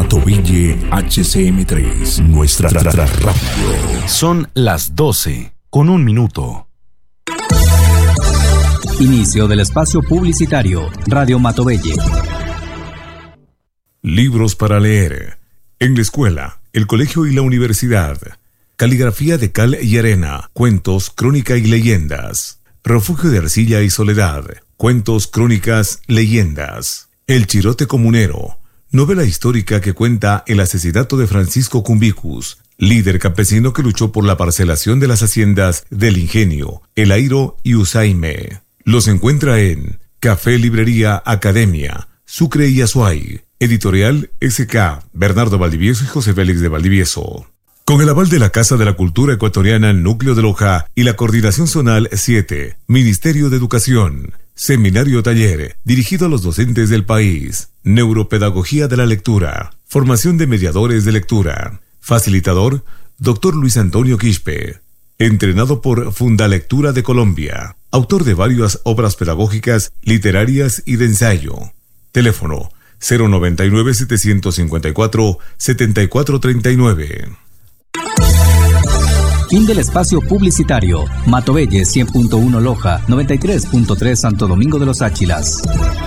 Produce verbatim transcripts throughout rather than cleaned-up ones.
Matovelle H C M tres, nuestra tra tra radio. Son las doce, con un minuto. Inicio del espacio publicitario, Radio Matovelle. Libros para leer. En la escuela, el colegio y la universidad. Caligrafía de cal y arena, cuentos, crónica y leyendas. Refugio de arcilla y soledad, cuentos, crónicas, leyendas. El Chirote Comunero, novela histórica que cuenta el asesinato de Francisco Cumbicus, líder campesino que luchó por la parcelación de las haciendas del Ingenio, El Airo y Usaime. Los encuentra en Café Librería Academia, Sucre y Azuay. Editorial S K, Bernardo Valdivieso y José Félix de Valdivieso. Con el aval de la Casa de la Cultura Ecuatoriana Núcleo de Loja y la Coordinación Zonal siete, Ministerio de Educación. Seminario taller, dirigido a los docentes del país. Neuropedagogía de la lectura. Formación de mediadores de lectura. Facilitador, doctor Luis Antonio Quispe. Entrenado por Fundalectura de Colombia. Autor de varias obras pedagógicas, literarias y de ensayo. Teléfono cero noventa y nueve, setecientos cincuenta y cuatro, setenta y cuatro treinta y nueve. Fin del espacio publicitario. Matovelle cien punto uno Loja, noventa y tres punto tres Santo Domingo de los Áchilas.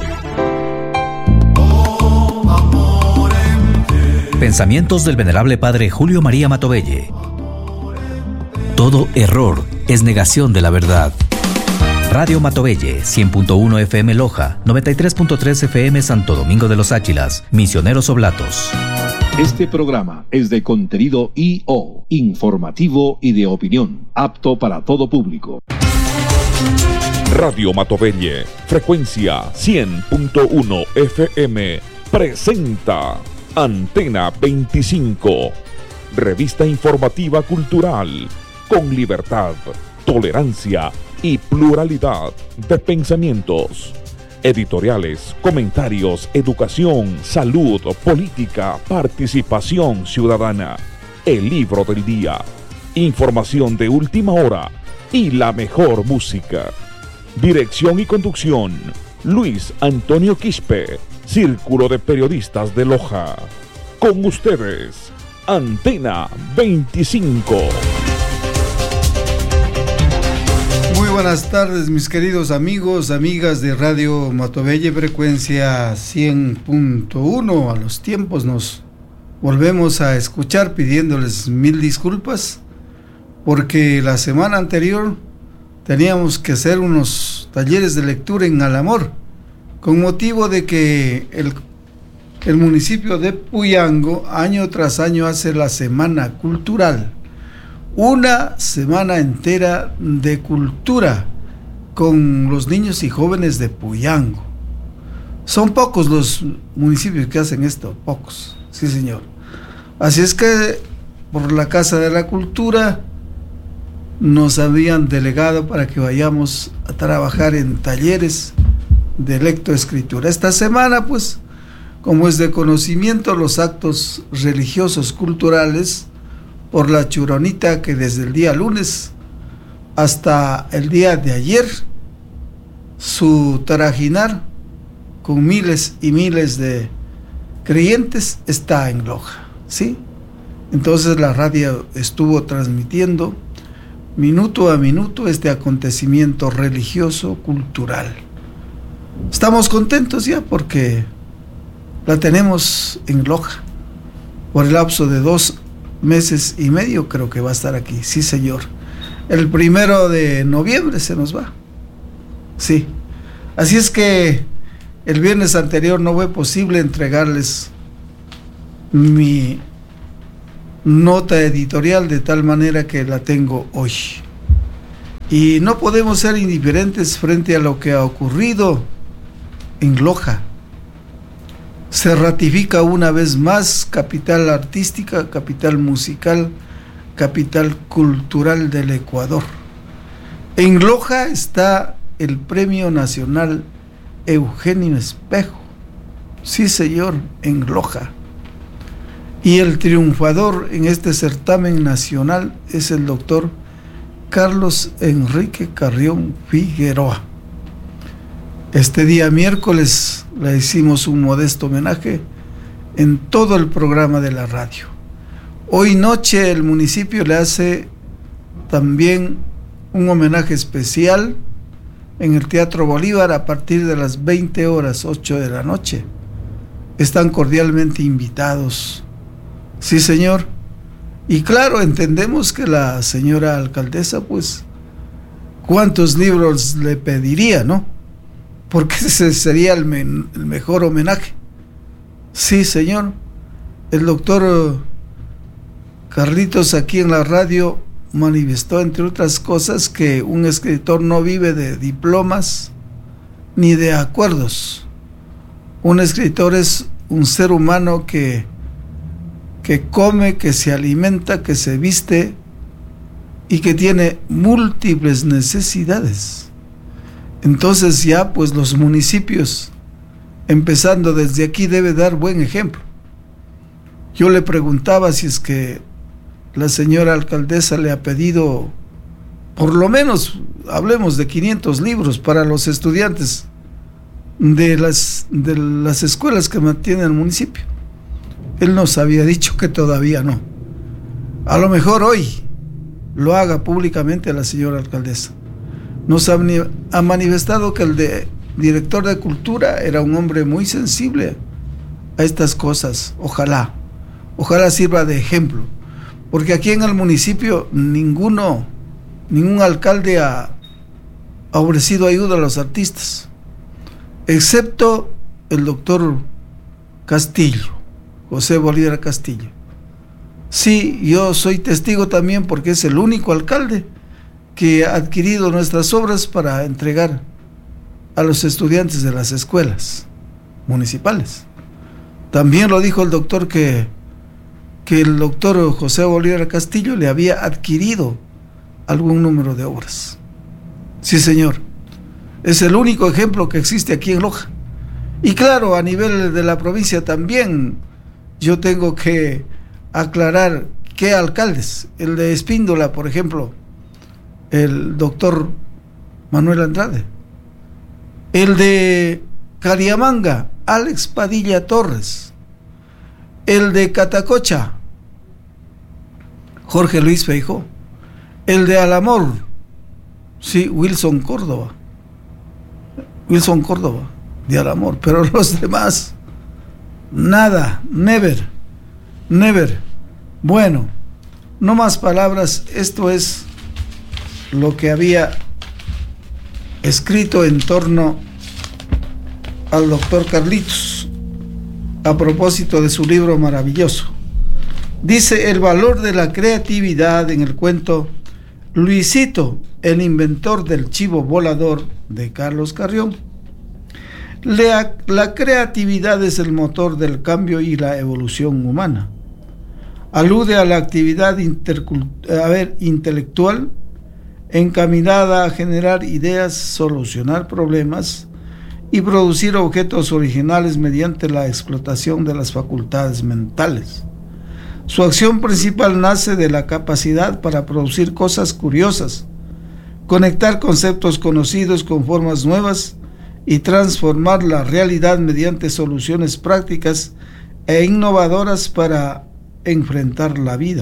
Pensamientos del venerable padre Julio María Matovelle. Todo error es negación de la verdad. Radio Matovelle, cien punto uno F M Loja, noventa y tres punto tres F M Santo Domingo de los Áchilas, Misioneros Oblatos. Este programa es de contenido I O, informativo y de opinión, apto para todo público. Radio Matovelle, frecuencia cien punto uno F M, presenta Antena veinticinco, revista informativa cultural, con libertad, tolerancia y pluralidad de pensamientos. Editoriales, comentarios, educación, salud, política, participación ciudadana, el libro del día, información de última hora y la mejor música. Dirección y conducción, Luis Antonio Quispe, Círculo de Periodistas de Loja. Con ustedes, Antena veinticinco. Muy buenas tardes, mis queridos amigos, amigas de Radio Matovelle, frecuencia cien punto uno. A los tiempos nos volvemos a escuchar pidiéndoles mil disculpas porque la semana anterior teníamos que hacer unos talleres de lectura en Alamor con motivo de que el, el municipio de Puyango año tras año hace la Semana Cultural. Una semana entera de cultura con los niños y jóvenes de Puyango. Son pocos los municipios que hacen esto, pocos, sí señor. Así es que por la Casa de la Cultura nos habían delegado para que vayamos a trabajar en talleres de lectoescritura. Esta semana, pues, como es de conocimiento, los actos religiosos culturales por la Churonita, que desde el día lunes hasta el día de ayer, su tarajinar con miles y miles de creyentes está en Loja, ¿sí? Entonces la radio estuvo transmitiendo minuto a minuto este acontecimiento religioso cultural. Estamos contentos ya porque la tenemos en Loja por el lapso de dos meses y medio, creo que va a estar aquí, sí señor. El primero de noviembre se nos va, sí. Así es que el viernes anterior no fue posible entregarles mi nota editorial, de tal manera que la tengo hoy. Y no podemos ser indiferentes frente a lo que ha ocurrido en Loja. Se ratifica una vez más capital artística, capital musical, capital cultural del Ecuador. En Loja está el Premio Nacional Eugenio Espejo. Sí, señor, en Loja. Y el triunfador en este certamen nacional es el doctor Carlos Enrique Carrión Figueroa. Este día miércoles le hicimos un modesto homenaje en todo el programa de la radio. Hoy noche el municipio le hace también un homenaje especial en el Teatro Bolívar a partir de las veinte horas, ocho de la noche. Están cordialmente invitados. Sí, señor. Y claro, entendemos que la señora alcaldesa, pues, ¿cuántos libros le pediría, no? Porque ese sería el, men- el mejor homenaje. Sí, señor. El doctor Carlitos aquí en la radio manifestó, entre otras cosas, que un escritor no vive de diplomas ni de acuerdos. Un escritor es un ser humano que, que come, que se alimenta, que se viste y que tiene múltiples necesidades. Entonces ya pues los municipios, empezando desde aquí, debe dar buen ejemplo. Yo le preguntaba si es que la señora alcaldesa le ha pedido, por lo menos, hablemos de quinientos libros para los estudiantes de las, de las escuelas que mantiene el municipio. Él nos había dicho que todavía no. A lo mejor hoy lo haga públicamente la señora alcaldesa. Nos ha, ha manifestado que el de, director de cultura era un hombre muy sensible a estas cosas. Ojalá, ojalá sirva de ejemplo. Porque aquí en el municipio ninguno, ningún alcalde ha, ha ofrecido ayuda a los artistas, excepto el doctor Castillo, José Bolívar Castillo. Sí, yo soy testigo también porque es el único alcalde que ha adquirido nuestras obras para entregar a los estudiantes de las escuelas municipales. También lo dijo el doctor que que el doctor José Bolívar Castillo le había adquirido algún número de obras. Sí, señor. Es el único ejemplo que existe aquí en Loja. Y claro, a nivel de la provincia también yo tengo que aclarar qué alcaldes. El de Espíndola, por ejemplo, el doctor Manuel Andrade. El de Cariamanga, Alex Padilla Torres. El de Catacocha, Jorge Luis Feijó. El de Alamor, sí, Wilson Córdoba. Wilson Córdoba, de Alamor. Pero los demás, nada, never, never. Bueno, no más palabras. Esto es lo que había escrito en torno al doctor Carlitos a propósito de su libro maravilloso. Dice: el valor de la creatividad en el cuento Luisito, el inventor del chivo volador, de Carlos Carrión. La, la creatividad es el motor del cambio y la evolución humana. Alude a la actividad a ver, intelectual encaminada a generar ideas, solucionar problemas y producir objetos originales mediante la explotación de las facultades mentales. Su acción principal nace de la capacidad para producir cosas curiosas, conectar conceptos conocidos con formas nuevas y transformar la realidad mediante soluciones prácticas e innovadoras para enfrentar la vida.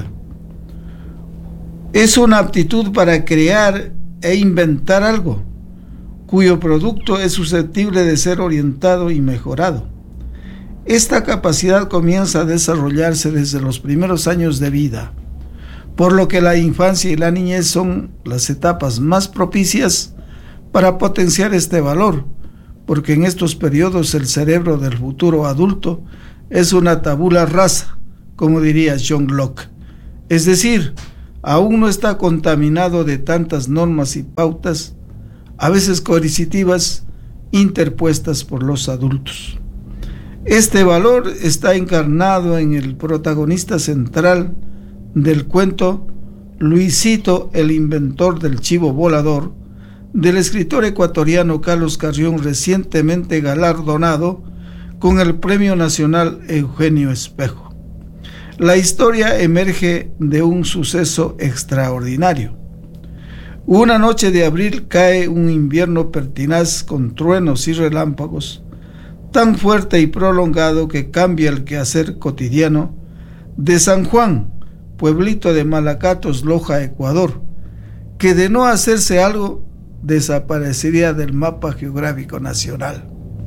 Es una aptitud para crear e inventar algo, cuyo producto es susceptible de ser orientado y mejorado. Esta capacidad comienza a desarrollarse desde los primeros años de vida, por lo que la infancia y la niñez son las etapas más propicias para potenciar este valor, porque en estos periodos el cerebro del futuro adulto es una tabula rasa, como diría John Locke, es decir, aún no está contaminado de tantas normas y pautas, a veces coercitivas, interpuestas por los adultos. Este valor está encarnado en el protagonista central del cuento Luisito, el inventor del chivo volador, del escritor ecuatoriano Carlos Carrión, recientemente galardonado con el Premio Nacional Eugenio Espejo. La historia emerge de un suceso extraordinario. Una noche de abril cae un invierno pertinaz con truenos y relámpagos, tan fuerte y prolongado que cambia el quehacer cotidiano de San Juan, pueblito de Malacatos, Loja, Ecuador, que de no hacerse algo desaparecería del mapa geográfico nacional.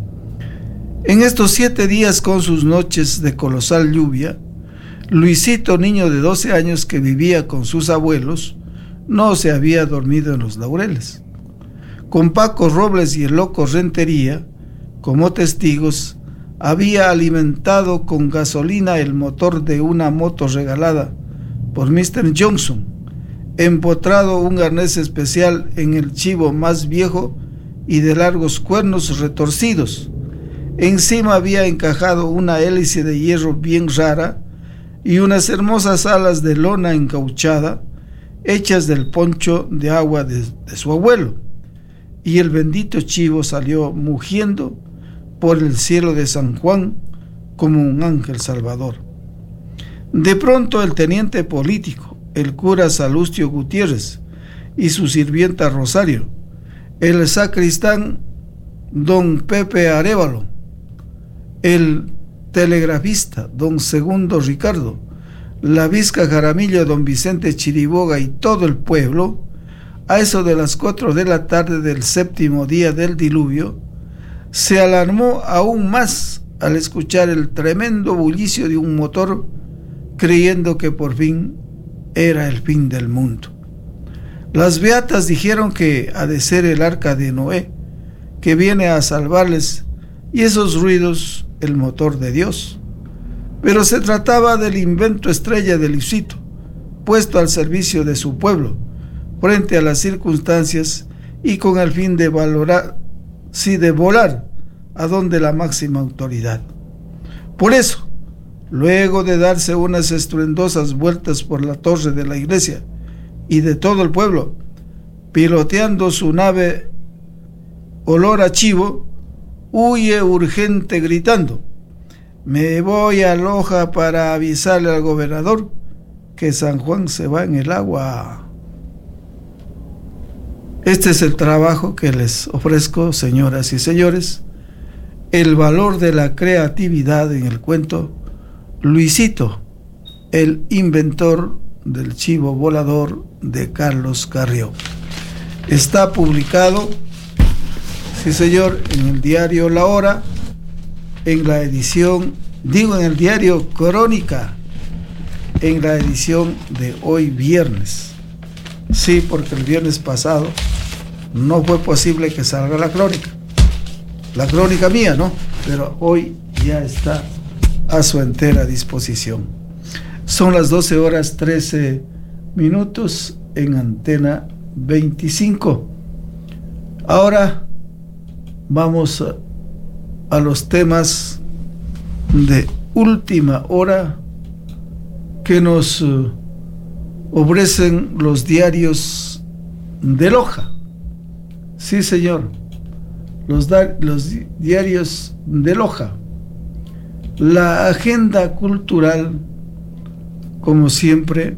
En estos siete días con sus noches de colosal lluvia, Luisito, niño de doce años que vivía con sus abuelos, no se había dormido en los laureles. Con Paco Robles y el loco Rentería como testigos, había alimentado con gasolina el motor de una moto regalada por mister Johnson, empotrado un arnés especial en el chivo más viejo y de largos cuernos retorcidos. Encima había encajado una hélice de hierro bien rara y unas hermosas alas de lona encauchada, hechas del poncho de agua de, de su abuelo. Y el bendito chivo salió mugiendo por el cielo de San Juan como un ángel salvador. De pronto el teniente político, el cura Salustio Gutiérrez y su sirvienta Rosario, el sacristán don Pepe Arévalo, el telegrafista don Segundo Ricardo, la Vizca Jaramillo don Vicente Chiriboga y todo el pueblo, a eso de las cuatro de la tarde del séptimo día del diluvio, se alarmó aún más al escuchar el tremendo bullicio de un motor, creyendo que por fin era el fin del mundo. Las beatas dijeron que ha de ser el arca de Noé, que viene a salvarles, y esos ruidos el motor de Dios. Pero se trataba del invento estrella de Luisito, puesto al servicio de su pueblo, frente a las circunstancias y con el fin de valorar, sí, de volar a donde la máxima autoridad. Por eso, luego de darse unas estruendosas vueltas por la torre de la iglesia y de todo el pueblo, piloteando su nave olor a chivo, huye urgente gritando: me voy a Loja para avisarle al gobernador que San Juan se va en el agua. Este es el trabajo que les ofrezco, señoras y señores, el valor de la creatividad en el cuento Luisito, el inventor del chivo volador de Carlos Carrió. Está publicado, sí señor, en el diario La Hora, en la edición, digo en el diario Crónica, en la edición de hoy viernes. Sí, porque el viernes pasado no fue posible que salga la crónica. La crónica mía, ¿no? Pero hoy ya está a su entera disposición. Son las doce horas trece minutos en Antena veinticinco. Ahora vamos a, a los temas de última hora que nos uh, ofrecen los diarios de Loja. Sí, señor, los, da, los diarios de Loja. La agenda cultural, como siempre,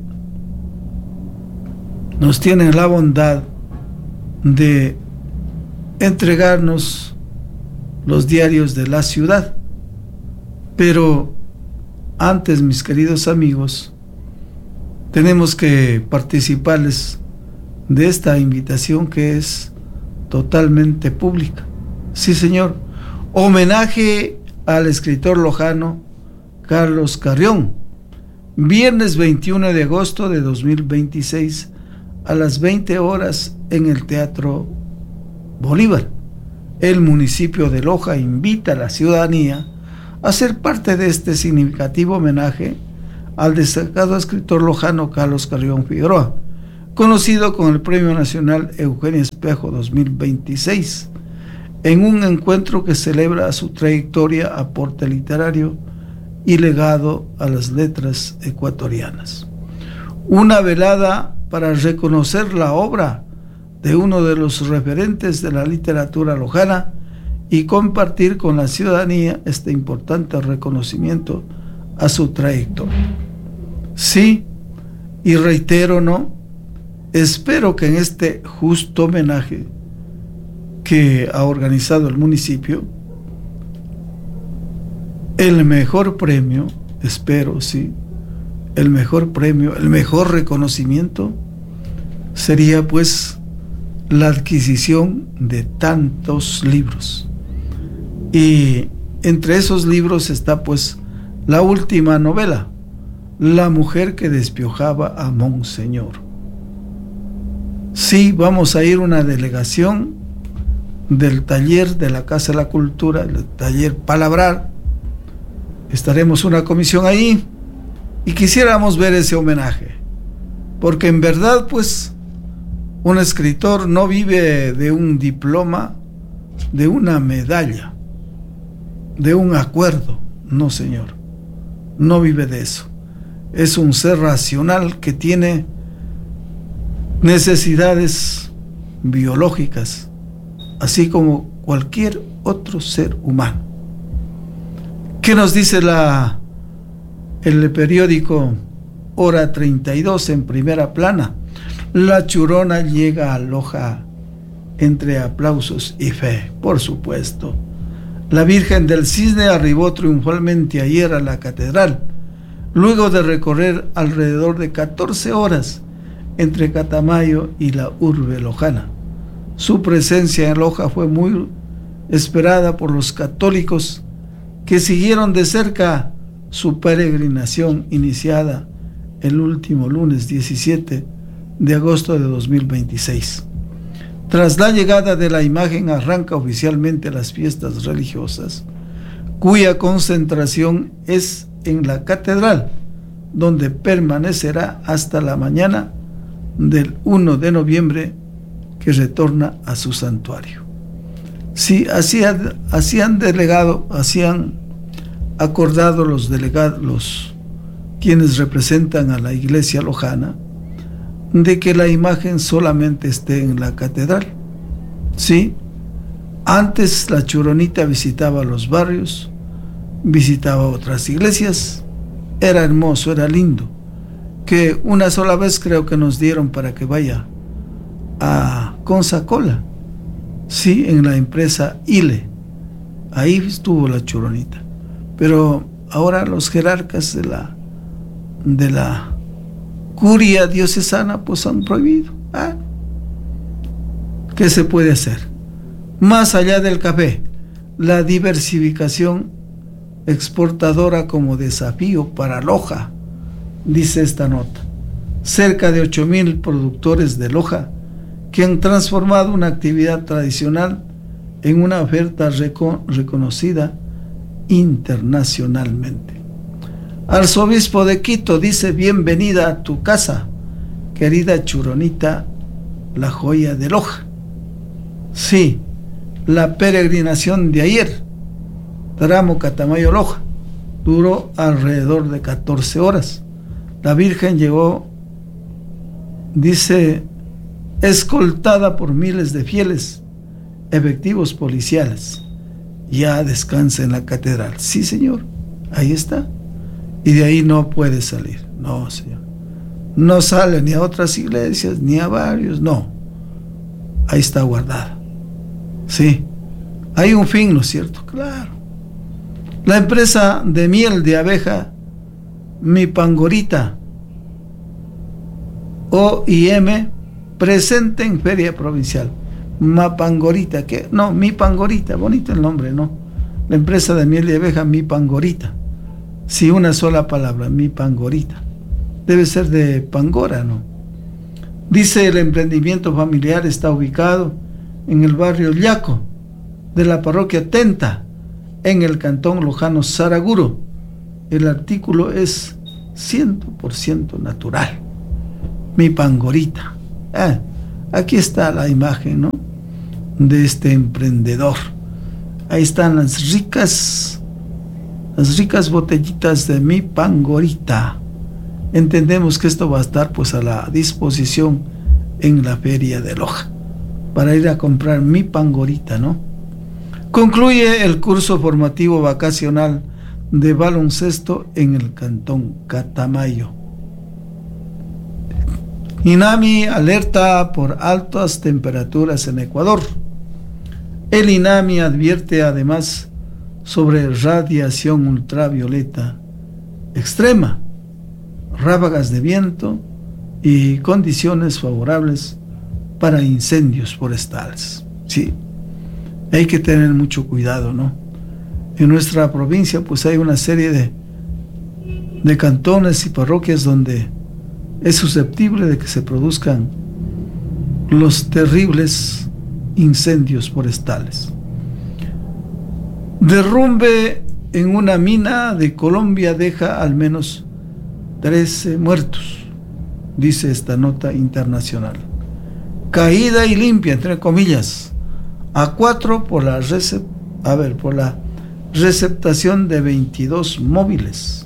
nos tiene la bondad de entregarnos los diarios de la ciudad. Pero antes, mis queridos amigos, tenemos que participarles de esta invitación que es totalmente pública. Sí, señor. Homenaje al escritor lojano Carlos Carrión. Viernes veintiuno de agosto de dos mil veintiséis a las veinte horas en el Teatro Bolívar. El municipio de Loja invita a la ciudadanía a ser parte de este significativo homenaje al destacado escritor lojano Carlos Carrión Figueroa, conocido con el Premio Nacional Eugenio Espejo dos mil veintiséis, en un encuentro que celebra su trayectoria, aporte literario y legado a las letras ecuatorianas. Una velada para reconocer la obra de uno de los referentes de la literatura lojana y compartir con la ciudadanía este importante reconocimiento a su trayectoria. Sí, y reitero, no, espero que en este justo homenaje que ha organizado el municipio el mejor premio, espero, sí, el mejor premio, el mejor reconocimiento sería pues la adquisición de tantos libros. Y entre esos libros está pues la última novela, La mujer que despiojaba a Monseñor. Sí, vamos a ir una delegación del taller de la Casa de la Cultura, el taller Palabrar. Estaremos una comisión ahí y quisiéramos ver ese homenaje, porque en verdad pues un escritor no vive de un diploma, de una medalla, de un acuerdo. No, señor, no vive de eso. Es un ser racional que tiene necesidades biológicas, así como cualquier otro ser humano. ¿Qué nos dice la, el periódico Hora treinta y dos en primera plana? La Churona llega a Loja entre aplausos y fe, por supuesto. La Virgen del Cisne arribó triunfalmente ayer a la catedral, luego de recorrer alrededor de catorce horas entre Catamayo y la urbe lojana. Su presencia en Loja fue muy esperada por los católicos que siguieron de cerca su peregrinación iniciada el último lunes diecisiete de agosto de dos mil veintiséis. Tras la llegada de la imagen arranca oficialmente las fiestas religiosas, cuya concentración es en la catedral, donde permanecerá hasta la mañana del primero de noviembre, que retorna a su santuario. Sí, así, así han delegado, así han acordado los delegados, los, quienes representan a la iglesia lojana, de que la imagen solamente esté en la catedral. Sí, antes la Churonita visitaba los barrios, visitaba otras iglesias, era hermoso, era lindo, que una sola vez creo que nos dieron para que vaya a Consacola, sí, en la empresa I L E, ahí estuvo la Churonita, pero ahora los jerarcas de la de la curia diocesana pues han prohibido. ¿Ah? ¿Qué se puede hacer? Más allá del café, la diversificación exportadora como desafío para Loja, dice esta nota. Cerca de ocho mil productores de Loja que han transformado una actividad tradicional en una oferta reco- reconocida internacionalmente. Arzobispo de Quito dice: bienvenida a tu casa, querida Churonita, la joya de Loja. Sí, la peregrinación de ayer, tramo Catamayo Loja, duró alrededor de catorce horas. La Virgen llegó, dice, escoltada por miles de fieles, efectivos policiales. Ya descansa en la catedral. Sí, señor, ahí está. Y de ahí no puede salir. No, señor. No sale ni a otras iglesias, ni a varios, no. Ahí está guardada. Sí. Hay un fin, ¿no es cierto? Claro. La empresa de miel de abeja Mi Pangorita, O I M, presente en Feria Provincial. Mapangorita, ¿qué? No, Mi Pangorita, bonito el nombre, ¿no? La empresa de miel de abeja Mi Pangorita. Sí, una sola palabra, Mi Pangorita. Debe ser de Pangora, ¿no? Dice: el emprendimiento familiar está ubicado en el barrio Llaco de la parroquia Tenta, en el cantón lojano Saraguro. El artículo es cien por ciento natural. Mi Pangorita. Ah, aquí está la imagen, ¿no?, de este emprendedor. Ahí están las ricas, las ricas botellitas de Mi Pangorita. Entendemos que esto va a estar pues a la disposición en la feria de Loja para ir a comprar Mi Pangorita, ¿no? Concluye el curso formativo vacacional de baloncesto en el cantón Catamayo. INAMI alerta por altas temperaturas en Ecuador. El INAMI advierte además sobre radiación ultravioleta extrema, ráfagas de viento y condiciones favorables para incendios forestales. Sí, hay que tener mucho cuidado, ¿no? En nuestra provincia pues hay una serie de, de cantones y parroquias donde es susceptible de que se produzcan los terribles incendios forestales. Derrumbe en una mina de Colombia deja al menos trece muertos, dice esta nota internacional. Caída y limpia, entre comillas, a cuatro por la recep- a ver, por la receptación de veintidós móviles.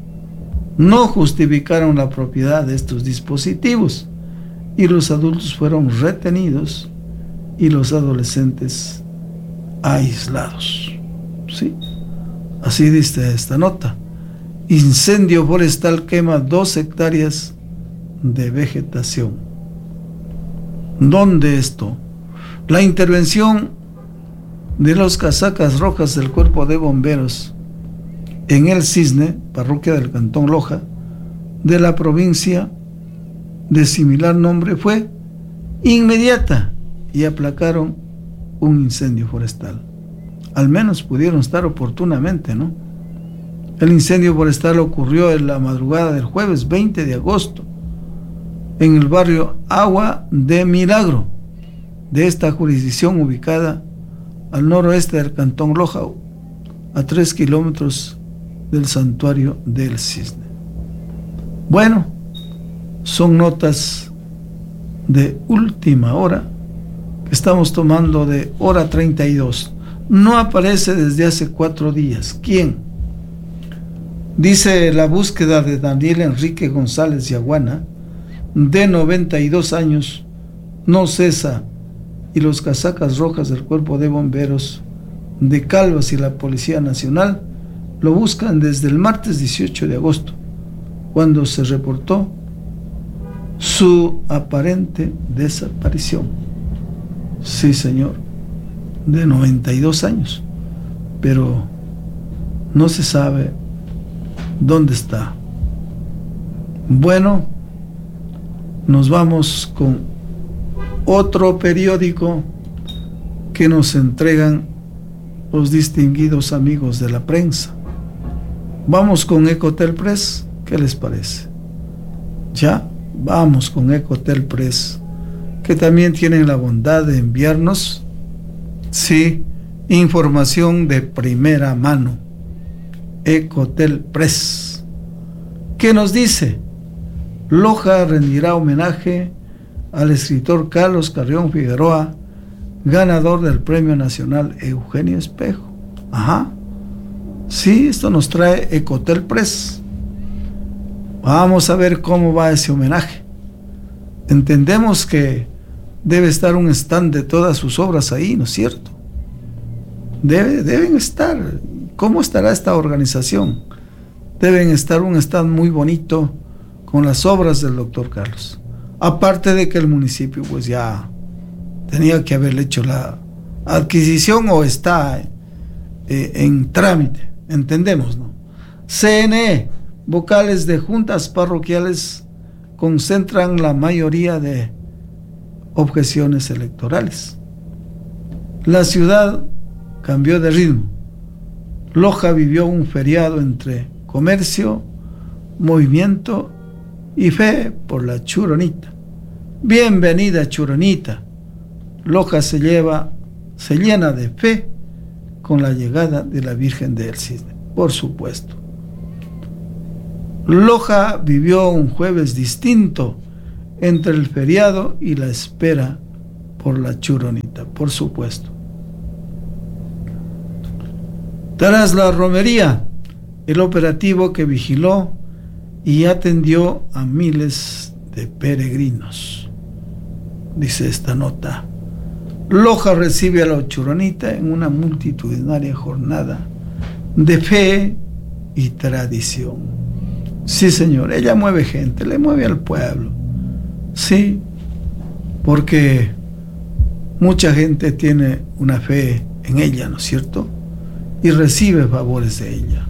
No justificaron la propiedad de estos dispositivos y los adultos fueron retenidos y los adolescentes aislados. ¿Sí? Así dice esta nota. Incendio forestal quema dos hectáreas de vegetación. ¿Dónde esto? La intervención de los casacas rojas del Cuerpo de Bomberos en El Cisne, parroquia del Cantón Loja, de la provincia de similar nombre, fue inmediata y aplacaron un incendio forestal. Al menos pudieron estar oportunamente, ¿no? El incendio forestal ocurrió en la madrugada del jueves veinte de agosto en el barrio Agua de Milagro de esta jurisdicción ubicada al noroeste del Cantón Loja, a tres kilómetros del santuario del Cisne. Bueno, son notas de última hora que estamos tomando de hora treinta y dos. No aparece desde hace cuatro días. ¿Quién? Dice: la búsqueda de Daniel Enrique González Yaguana, de noventa y dos años, no cesa, y los casacas rojas del Cuerpo de Bomberos de Calvas y la Policía Nacional lo buscan desde el martes dieciocho de agosto, cuando se reportó su aparente desaparición. Sí, señor, de noventa y dos años, pero no se sabe dónde está. Bueno, nos vamos con otro periódico que nos entregan los distinguidos amigos de la prensa. Vamos con Ecotel Press. ¿Qué les parece? Ya, vamos con Ecotel Press, que también tienen la bondad de enviarnos, sí, información de primera mano. Ecotel Press, ¿qué nos dice? Loja rendirá homenaje al escritor Carlos Carrión Figueroa, ganador del Premio Nacional Eugenio Espejo. Ajá, sí, esto nos trae Ecotel Press. Vamos a ver cómo va ese homenaje. Entendemos que debe estar un stand de todas sus obras ahí, ¿no es cierto? Debe, deben estar. ¿Cómo estará esta organización? Deben estar un stand muy bonito con las obras del doctor Carlos. Aparte de que el municipio pues ya tenía que haberle hecho la adquisición o está eh, en trámite, entendemos, ¿no? C N E, vocales de juntas parroquiales concentran la mayoría de objeciones electorales. La ciudad cambió de ritmo. Loja vivió un feriado entre comercio, movimiento y fe por la Churonita. Bienvenida, Churonita. Loja se lleva, se llena de fe con la llegada de la Virgen del Cisne, por supuesto. Loja vivió un jueves distinto entre el feriado y la espera por la Churonita, por supuesto. Tras la romería, el operativo que vigiló y atendió a miles de peregrinos, dice esta nota. Loja recibe a la Churonita en una multitudinaria jornada de fe y tradición. Sí, señor, ella mueve gente, le mueve al pueblo. Sí, porque mucha gente tiene una fe en ella, ¿no es cierto? y recibe favores de ella.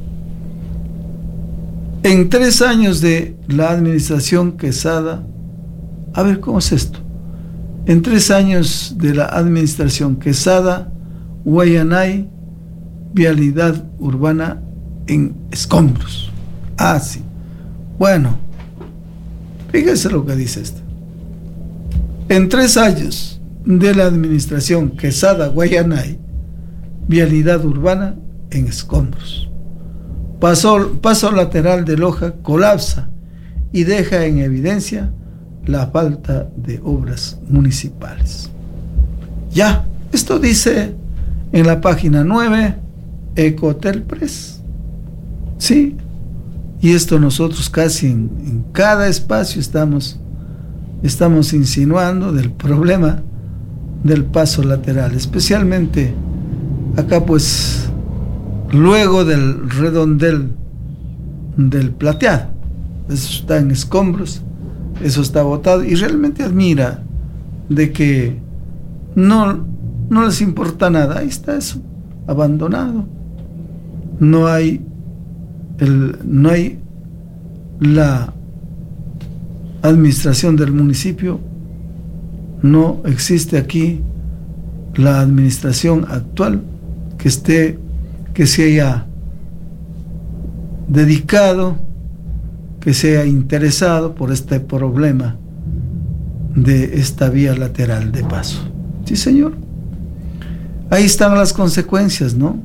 En tres años de la administración Quesada, a ver, ¿cómo es esto? En tres años de la administración Quesada, Guayanay, vialidad urbana en escombros. Ah, sí. Bueno, fíjese lo que dice esto. En tres años de la administración Quesada, Guayanay, vialidad urbana en escombros. Paso, paso lateral de Loja colapsa y deja en evidencia la falta de obras municipales. Ya, esto dice en la página nueve, Ecotel Press. Sí, y esto nosotros casi en, en cada espacio estamos, estamos insinuando del problema del paso lateral, especialmente acá pues luego del redondel del Plateado. Eso está en escombros, eso está botado, y realmente admira de que no, no les importa nada. Ahí está eso, abandonado. No hay el, no hay la administración del municipio, no existe aquí la administración actual que esté, que se haya dedicado, que se haya interesado por este problema de esta vía lateral de paso. Sí, señor. Ahí están las consecuencias, ¿no?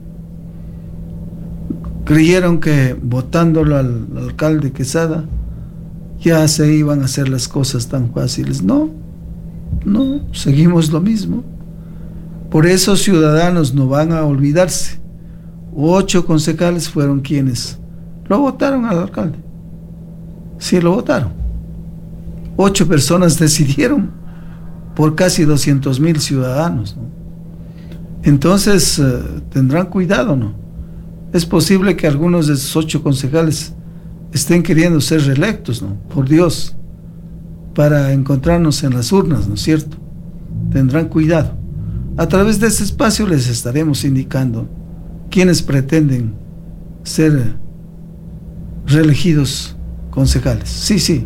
Creyeron que votándolo al, al alcalde Quesada ya se iban a hacer las cosas tan fáciles. No, no, seguimos lo mismo. Por eso ciudadanos no van a olvidarse. Ocho concejales fueron quienes lo votaron al alcalde. Sí, lo votaron. Ocho personas decidieron por casi doscientos mil ciudadanos, ¿no? Entonces, eh, tendrán cuidado, ¿no? Es posible que algunos de esos ocho concejales estén queriendo ser reelectos, ¿no? Por Dios, para encontrarnos en las urnas, ¿no es cierto? Tendrán cuidado. A través de este espacio les estaremos indicando quienes pretenden ser reelegidos concejales. Sí, sí.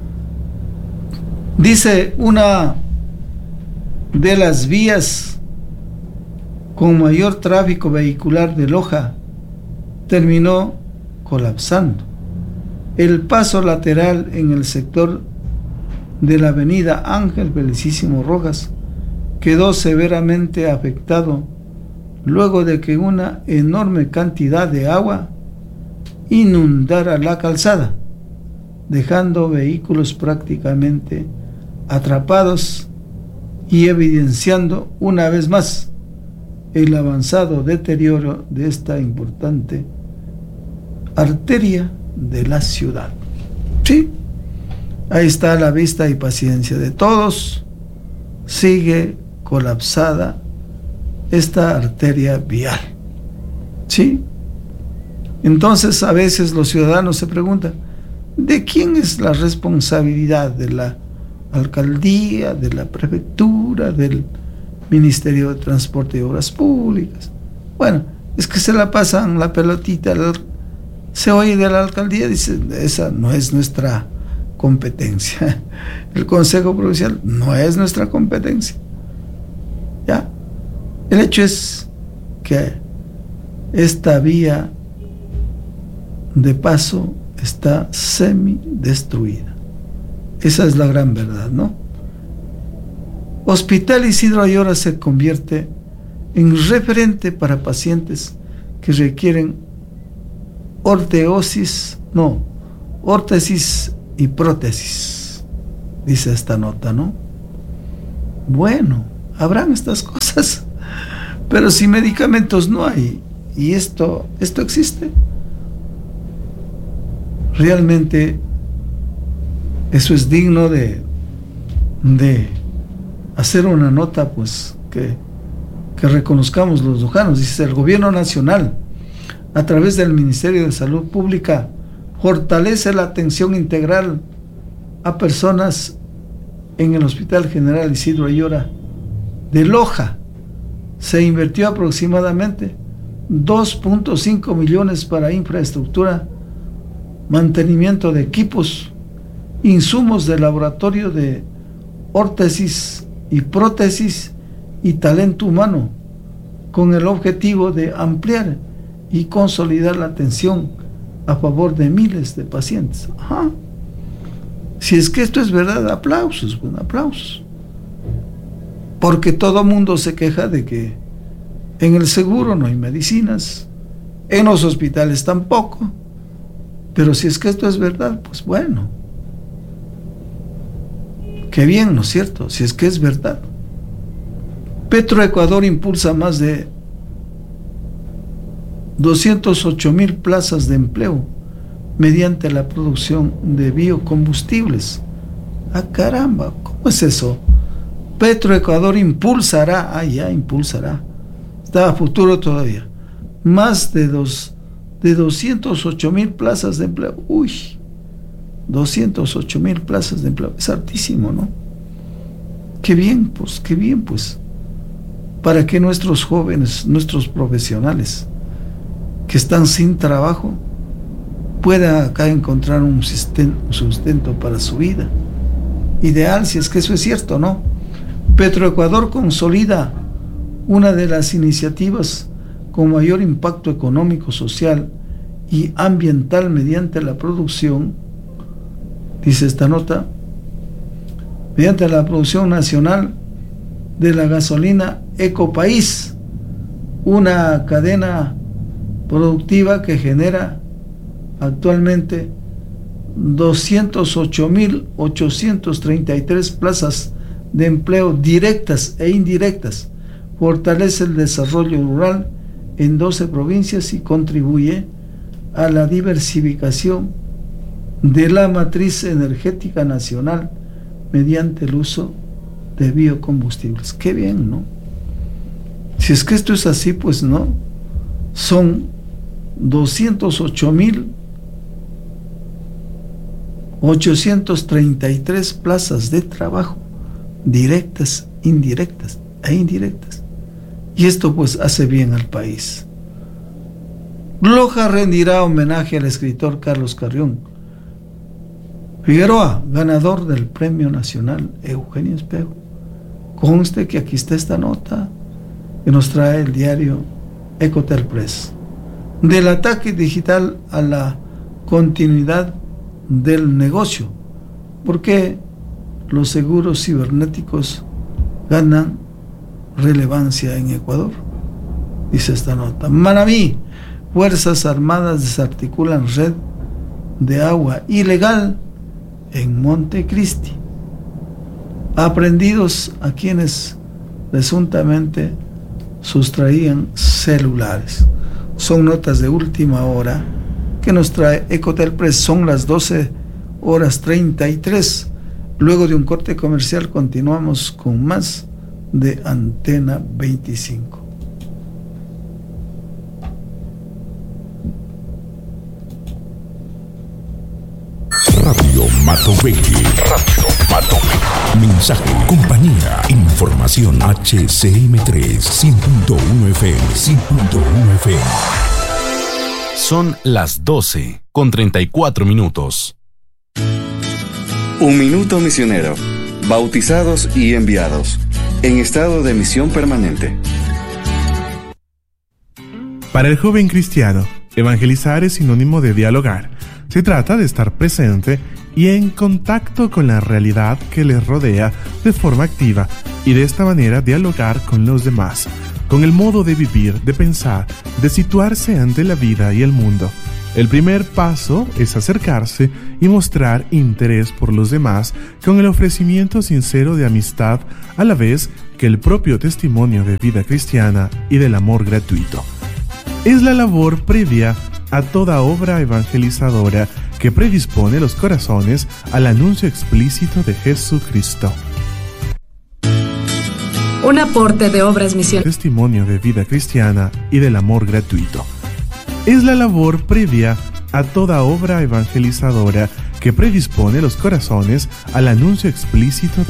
Dice, una de las vías con mayor tráfico vehicular de Loja terminó colapsando. El paso lateral en el sector de la avenida Ángel Felicísimo Rojas quedó severamente afectado luego de que una enorme cantidad de agua inundara la calzada, dejando vehículos prácticamente atrapados y evidenciando una vez más el avanzado deterioro de esta importante arteria de la ciudad. Sí, ahí está la vista y paciencia de todos. Sigue colapsada esta arteria vial. Sí. Entonces a veces los ciudadanos se preguntan, ¿de quién es la responsabilidad? ¿De la alcaldía, de la prefectura, del Ministerio de Transporte y Obras Públicas? Bueno, es que se la pasan la pelotita, se oye de la alcaldía, dice, esa no es nuestra competencia. El Consejo Provincial no es nuestra competencia. ¿Ya? El hecho es que esta vía de paso está semi destruida. Esa es la gran verdad, ¿no? Hospital Isidro Ayora se convierte en referente para pacientes que requieren orteosis, no, órtesis y prótesis, dice esta nota, ¿no? Bueno, habrán estas cosas, pero si medicamentos no hay y esto, esto existe, realmente eso es digno de, de hacer una nota, pues, que, que reconozcamos los lojanos. Dice, el gobierno nacional, a través del Ministerio de Salud Pública, fortalece la atención integral a personas en el Hospital General Isidro Ayora de Loja. Se invirtió aproximadamente dos punto cinco millones para infraestructura, mantenimiento de equipos, insumos de laboratorio de órtesis y prótesis y talento humano, con el objetivo de ampliar y consolidar la atención a favor de miles de pacientes. Ajá. Si es que esto es verdad, aplausos, bueno, aplausos. Porque todo mundo se queja de que en el seguro no hay medicinas, en los hospitales tampoco. Pero si es que esto es verdad, pues bueno. Qué bien, ¿no es cierto? Si es que es verdad. Petroecuador impulsa más de doscientas ocho mil plazas de empleo mediante la producción de biocombustibles. ¡Ah, caramba! ¿Cómo es eso? Petroecuador impulsará, ah, ya impulsará, está a futuro todavía, más de, dos, de doscientas ocho mil plazas de empleo. Uy, doscientas ocho mil plazas de empleo, es hartísimo, ¿no? Qué bien, pues, qué bien, pues, para que nuestros jóvenes, nuestros profesionales que están sin trabajo puedan acá encontrar un sustento para su vida. Ideal, si es que eso es cierto, ¿no? Petroecuador consolida una de las iniciativas con mayor impacto económico, social y ambiental mediante la producción, dice esta nota, mediante la producción nacional de la gasolina Ecopaís, una cadena productiva que genera actualmente doscientas ocho mil ochocientas treinta y tres plazas de empleo directas e indirectas, fortalece el desarrollo rural en doce provincias y contribuye a la diversificación de la matriz energética nacional mediante el uso de biocombustibles. Qué bien, ¿no? Si es que esto es así, pues no, son doscientas ocho mil ochocientas treinta y tres plazas de trabajo directas, indirectas e indirectas, y esto pues hace bien al país. Loja rendirá homenaje al escritor Carlos Carrión Figueroa, ganador del Premio Nacional Eugenio Espejo. Conste que aquí está esta nota que nos trae el diario Ecotel Press. Del ataque digital a la continuidad del negocio, ¿por qué los seguros cibernéticos ganan relevancia en Ecuador? Dice esta nota. Manabí, Fuerzas Armadas desarticulan red de agua ilegal en Montecristi. Aprendidos a quienes presuntamente sustraían celulares. Son notas de última hora que nos trae Ecotel Press. Son las doce horas treinta y tres. Luego de un corte comercial continuamos con más de Antena veinticinco. Radio Matovelle. Radio Matovelle. Mensaje, compañía, información. H C M tres, cien punto uno F M, cien punto uno F M. Son las doce con treinta y cuatro minutos. Un minuto misionero. Bautizados y enviados. En estado de misión permanente. Para el joven cristiano, evangelizar es sinónimo de dialogar. Se trata de estar presente y en contacto con la realidad que les rodea de forma activa y de esta manera dialogar con los demás, con el modo de vivir, de pensar, de situarse ante la vida y el mundo. El primer paso es acercarse y mostrar interés por los demás con el ofrecimiento sincero de amistad, a la vez que el propio testimonio de vida cristiana y del amor gratuito. Es la labor previa a toda obra evangelizadora que predispone los corazones al anuncio explícito de Jesucristo. Un aporte de Obras Misioneras. Testimonio de vida cristiana y del amor gratuito. Es la labor previa a toda obra evangelizadora que predispone los corazones al anuncio explícito de